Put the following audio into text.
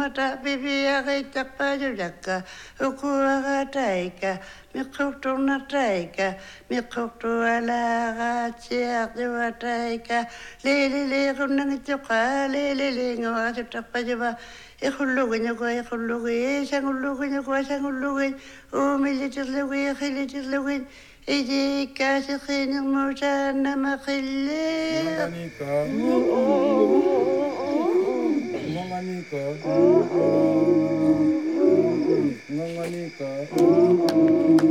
mata bibi agita pajulaka ukuaga taika mikuktu na taika mikuktu alaga tiak dewa taika lili kunang ituka lili ngawa tapajuba ikhulugunya ko ikhulugu sangulugunya ko sangulugu umilitirlugu khilitirlugu Iji kasih kini muda nama khili. Nganganika.